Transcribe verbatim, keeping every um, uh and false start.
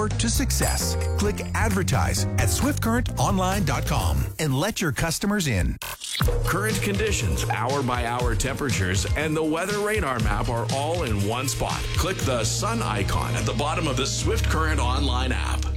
to success. Click advertise at swift current online dot com and let your customers in. Current conditions, hour by hour temperatures, and the weather radar map are all in one spot. Click the sun icon at the bottom of the Swift Current online app.